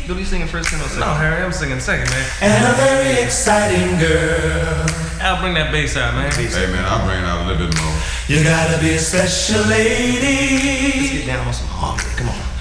What are you singing first or second? No, Harry, I'm singing second, man. And a very exciting girl. Al, bring that bass out, man. Hey man, I'll bring it out a little bit more. You gotta be a special lady. Let's get down on some harmony.